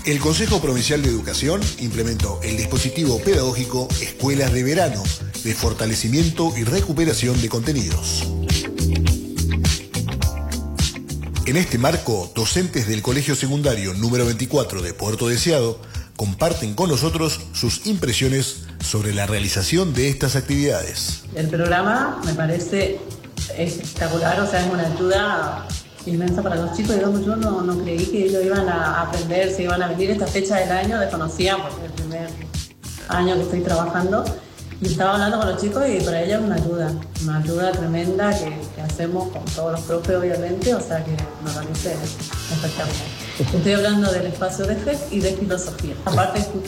El Consejo Provincial de Educación implementó el dispositivo pedagógico Escuelas de Verano, de fortalecimiento y recuperación de contenidos. En este marco, docentes del Colegio Secundario número 24 de Puerto Deseado comparten con nosotros sus impresiones sobre la realización de estas actividades. El programa me parece espectacular, o sea, es una ayuda inmensa para los chicos. Digamos, yo no creí que ellos iban a aprender, se iban a venir esta fecha del año, desconocía porque es el primer año que estoy trabajando y estaba hablando con los chicos y para ellos es una ayuda tremenda que hacemos con todos los profes, obviamente, o sea que me parece espectacular. Estoy hablando del espacio de FEC y de filosofía. Aparte,